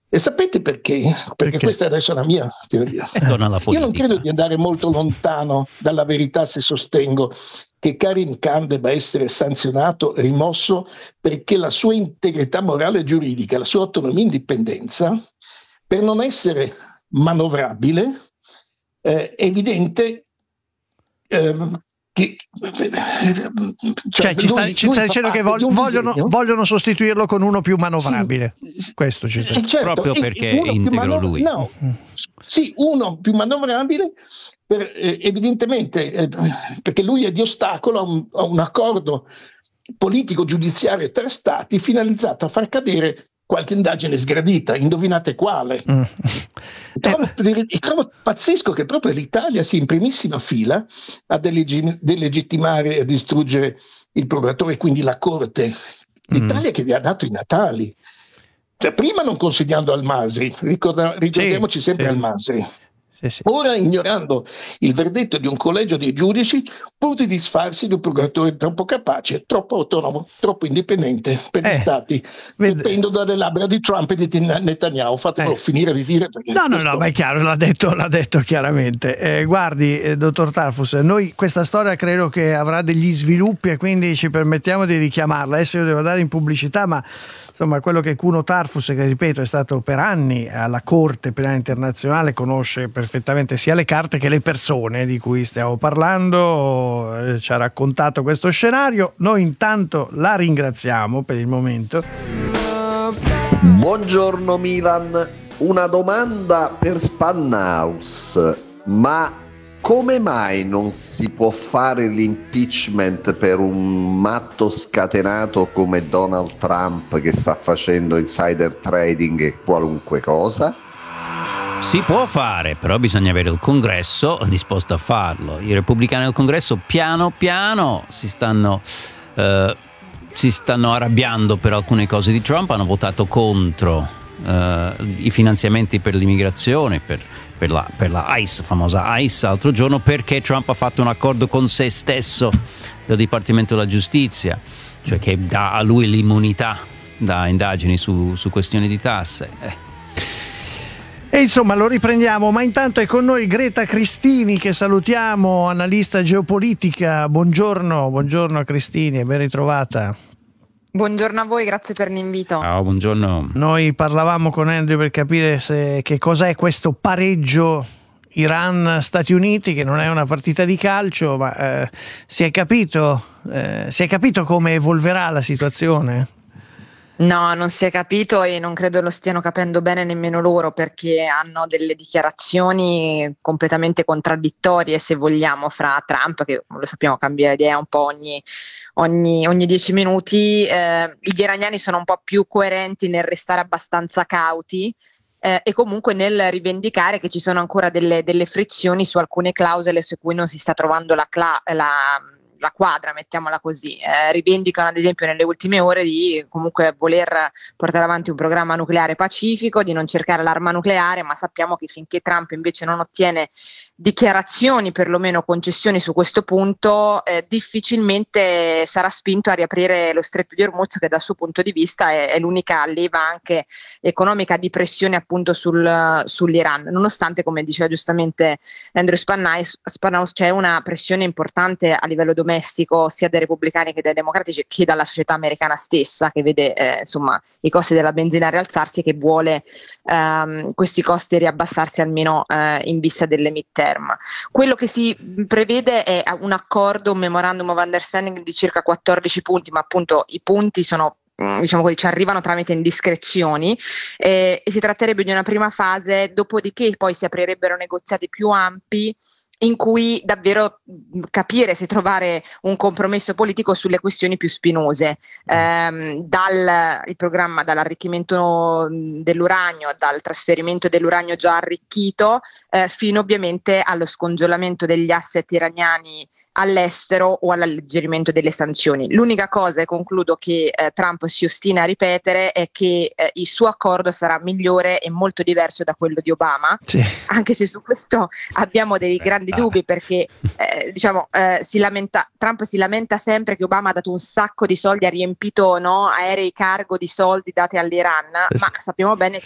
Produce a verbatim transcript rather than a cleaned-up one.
E sapete perché? Perché, perché? Questa adesso è la mia teoria. Io non credo di andare molto lontano dalla verità se sostengo che Karim Khan debba essere sanzionato, rimosso, perché la sua integrità morale e giuridica, la sua autonomia e indipendenza, per non essere manovrabile, eh, è evidente eh, che cioè, cioè ci sta, lui, ci sta dicendo che vog- vogliono, vogliono sostituirlo con uno più manovrabile. Sì, questo ci sta. Eh, certo, proprio perché è integro manovra- lui. No, sì, uno più manovrabile, per, eh, evidentemente, eh, perché lui è di ostacolo a un, a un accordo politico-giudiziario tra stati finalizzato a far cadere qualche indagine sgradita. Indovinate quale? Mm. E trovo, e trovo pazzesco che proprio l'Italia sia in primissima fila a deleggi- delegittimare e a distruggere il procuratore, quindi la Corte. L'Italia mm. che vi ha dato i natali. Cioè, prima non consigliando Al-Masri, ricorda, ricordiamoci sì, sempre sì, Al-Masri. Sì, sì. Ora ignorando il verdetto di un collegio dei giudici pur di disfarsi di un procuratore troppo capace, troppo autonomo, troppo indipendente per gli eh, stati ved- dipendono dalle labbra di Trump e di Netanyahu. Fatemelo eh. finire di dire. No, no, questo... no, ma è chiaro, l'ha detto, l'ha detto chiaramente. Eh, guardi, eh, dottor Tarfus, noi questa storia credo che avrà degli sviluppi e quindi ci permettiamo di richiamarla. Adesso io devo dare in pubblicità, ma insomma quello che Kuno Tarfus, che ripeto è stato per anni alla Corte Penale Internazionale, conosce perfettamente sia le carte che le persone di cui stiamo parlando, eh, ci ha raccontato questo scenario. Noi intanto la ringraziamo per il momento. Buongiorno Milan, una domanda per Spannaus, ma come mai non si può fare l'impeachment per un matto scatenato come Donald Trump che sta facendo insider trading e qualunque cosa? Si può fare, però bisogna avere il Congresso disposto a farlo. I repubblicani del Congresso piano piano si stanno eh, si stanno arrabbiando per alcune cose di Trump, hanno votato contro eh, i finanziamenti per l'immigrazione, per Per la, per la ICE, famosa ICE, l'altro giorno, perché Trump ha fatto un accordo con se stesso del Dipartimento della Giustizia, cioè che dà a lui l'immunità da indagini su, su questioni di tasse. Eh. E insomma lo riprendiamo, ma intanto è con noi Greta Cristini, che salutiamo, analista geopolitica. Buongiorno, buongiorno a Cristini e ben ritrovata. Buongiorno a voi, grazie per l'invito. Ciao, buongiorno. Noi parlavamo con Andrew per capire se, che cos'è questo pareggio Iran-Stati Uniti, che non è una partita di calcio, ma eh, si è capito, eh, si è capito come evolverà la situazione? No, non si è capito e non credo lo stiano capendo bene nemmeno loro, perché hanno delle dichiarazioni completamente contraddittorie, se vogliamo, fra Trump, che lo sappiamo cambia idea un po' ogni Ogni, ogni dieci minuti. Eh, gli iraniani sono un po' più coerenti nel restare abbastanza cauti eh, e comunque nel rivendicare che ci sono ancora delle, delle frizioni su alcune clausole su cui non si sta trovando la, cla- la, la quadra, mettiamola così. Eh, rivendicano ad esempio nelle ultime ore di comunque voler portare avanti un programma nucleare pacifico, di non cercare l'arma nucleare, ma sappiamo che finché Trump invece non ottiene dichiarazioni, perlomeno concessioni su questo punto, eh, difficilmente sarà spinto a riaprire lo stretto di Hormuz, che dal suo punto di vista è, è l'unica leva anche economica di pressione appunto sul, sull'Iran, nonostante, come diceva giustamente Andrew Spannaus, Spannaus, c'è una pressione importante a livello domestico sia dai repubblicani che dai democratici che dalla società americana stessa, che vede eh, insomma i costi della benzina rialzarsi e che vuole ehm, questi costi riabbassarsi almeno eh, in vista delle midterm. Quello che si prevede è un accordo, un memorandum of understanding di circa quattordici punti, ma appunto i punti sono, diciamo così, ci arrivano tramite indiscrezioni eh, e si tratterebbe di una prima fase, dopodiché poi si aprirebbero negoziati più ampi in cui davvero capire se trovare un compromesso politico sulle questioni più spinose, ehm, dal il programma, dall'arricchimento dell'uranio, dal trasferimento dell'uranio già arricchito, eh, fino ovviamente allo scongiolamento degli asset iraniani all'estero o all'alleggerimento delle sanzioni. L'unica cosa, e concludo, che eh, Trump si ostina a ripetere è che eh, il suo accordo sarà migliore e molto diverso da quello di Obama, sì. Anche se su questo abbiamo dei grandi dubbi, perché eh, diciamo eh, si lamenta, Trump si lamenta sempre che Obama ha dato un sacco di soldi, ha riempito no, aerei cargo di soldi dati all'Iran, ma sappiamo bene